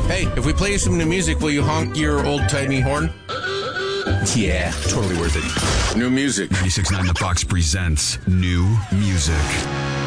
Hey, if we play you some new music, will you honk your old-timey horn? Yeah, totally worth it. New music. 96.9 The Fox presents new music.